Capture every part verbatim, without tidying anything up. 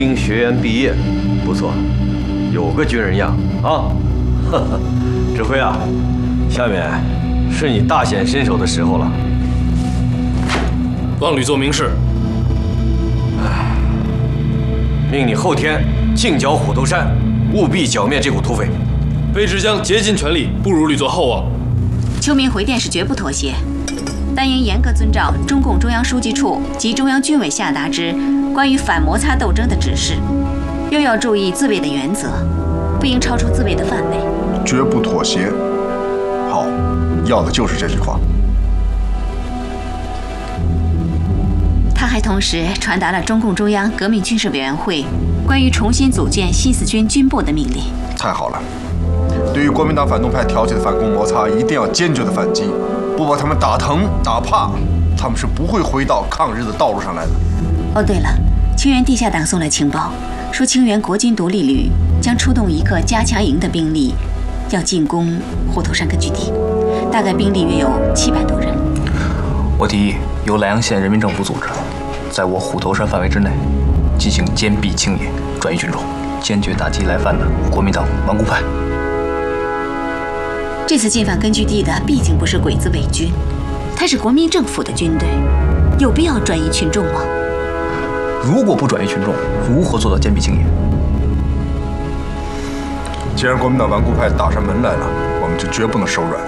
兵学院毕业，不错，有个军人样啊！呵呵，指挥啊，下面是你大显身手的时候了。 望吕做明示。 唉，命你后天进剿虎头山，务必剿灭这股土匪。 卑职将竭尽全力，不辱吕作厚望。 秋明回电是绝不妥协，但应严格遵照中共中央书记处及中央军委下达之关于反摩擦斗争的指示，又要注意自卫的原则，不应超出自卫的范围。 绝不妥协。好，要的就是这句话。 他还同时传达了中共中央革命军事委员会关于重新组建新四军军部的命令。 太好了。对于国民党反动派挑起的反攻摩擦，一定要坚决的反击，不把他们打疼打怕，他们是不会回到抗日的道路上来的。 哦，对了，清源地下党送来情报，说清源国军独立旅将出动一个加强营的兵力，要进攻虎头山根据地，大概兵力约有七百多人。 我提议由莱阳县人民政府组织，在我虎头山范围之内进行坚壁清野，转移群众，坚决打击来犯的国民党顽固派。 这次进犯根据地的毕竟不是鬼子伪军，它是国民政府的军队，有必要转移群众吗？ 如果不转移群众，如何做到坚壁清野？ 既然国民党顽固派打上门来了，我们就绝不能手软。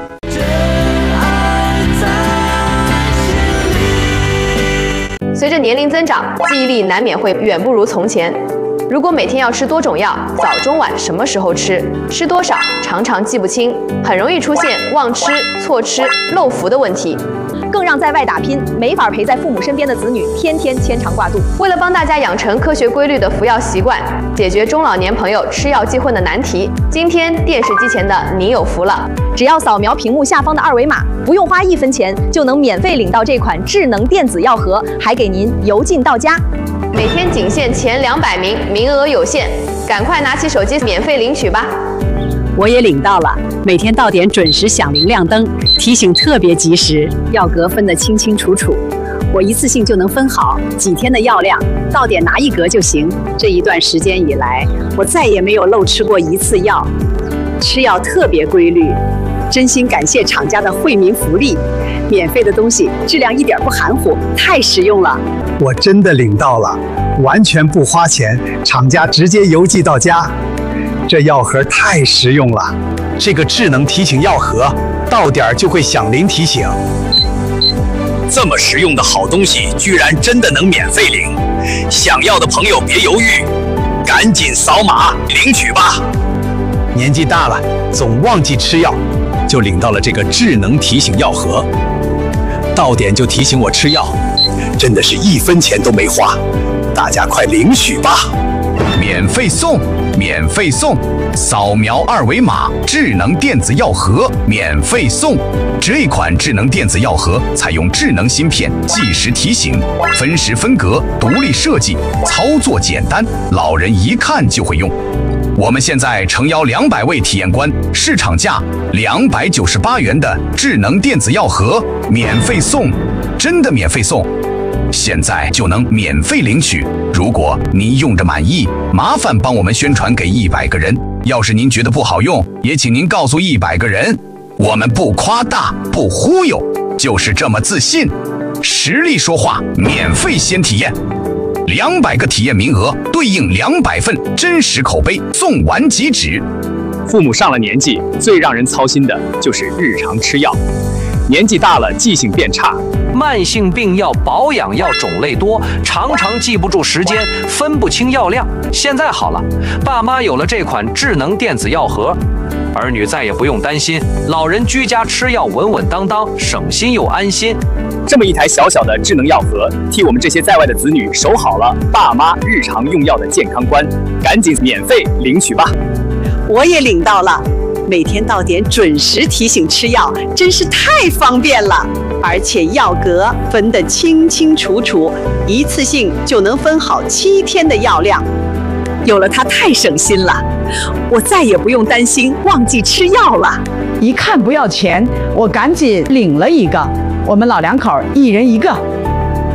随着年龄增长，记忆力难免会远不如从前。如果每天要吃多种药，早中晚什么时候吃，吃多少，常常记不清，很容易出现忘吃、错吃、漏服的问题。 更让在外打拼、没法陪在父母身边的子女天天牵肠挂肚。 为了帮大家养成科学规律的服药习惯，解决中老年朋友吃药忌混的难题，今天电视机前的你有福了！ 只要扫描屏幕下方的二维码，不用花一分钱，就能免费领到这款智能电子药盒，还给您邮进到家。 每天仅限前两百名，名额有限，赶快拿起手机免费领取吧！ 我也领到了，每天到点准时响铃亮灯，提醒特别及时，药格分得清清楚楚，我一次性就能分好几天的药量，到点拿一格就行。这一段时间以来，我再也没有漏吃过一次药，吃药特别规律，真心感谢厂家的惠民福利，免费的东西质量一点不含糊，太实用了。 我真的领到了，完全不花钱，厂家直接邮寄到家。这药盒太实用了，这个智能提醒药盒到点就会响铃提醒。 这么实用的好东西，居然真的能免费领！想要的朋友别犹豫，赶紧扫码领取吧。 年纪大了，总忘记吃药，就领到了这个智能提醒药盒，到点就提醒我吃药，真的是一分钱都没花，大家快领取吧！ 免费送，免费送，扫描二维码，智能电子药盒免费送。这款智能电子药盒采用智能芯片，计时提醒，分时分格，独立设计，操作简单，老人一看就会用。我们现在诚邀两百位体验官，市场价两百九十八元的智能电子药盒免费送，真的免费送！现在就能免费领取。如果您用着满意，麻烦帮我们宣传给一百个人。要是您觉得不好用，也请您告诉一百个人。我们不夸大，不忽悠，就是这么自信。实力说话，免费先体验。两百个体验名额对应两百份真实口碑，送完即止。 父母上了年纪，最让人操心的就是日常吃药。年纪大了，记性变差， 慢性病药、保养药种类多，常常记不住时间，分不清药量。现在好了，爸妈有了这款智能电子药盒，儿女再也不用担心，老人居家吃药稳稳当当，省心又安心。 这么一台小小的智能药盒，替我们这些在外的子女守好了爸妈日常用药的健康观，赶紧免费领取吧！ 我也领到了。每天到点准时提醒吃药，真是太方便了，而且药格分得清清楚楚，一次性就能分好七天的药量。有了它太省心了，我再也不用担心忘记吃药了。 一看不要钱，我赶紧领了一个，我们老两口一人一个。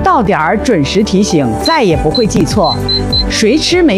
到点儿准时提醒，再也不会记错。谁吃没